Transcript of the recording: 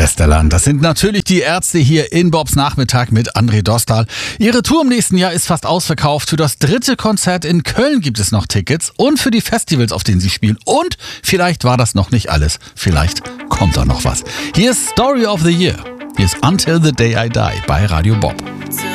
Westerland. Das sind natürlich die Ärzte hier in Bobs Nachmittag mit André Dostal. Ihre Tour im nächsten Jahr ist fast ausverkauft. Für das 3. Konzert in Köln gibt es noch Tickets und für die Festivals, auf denen sie spielen. Und vielleicht war das noch nicht alles. Vielleicht kommt da noch was. Hier ist Story of the Year. Hier ist Until the Day I Die bei Radio Bob.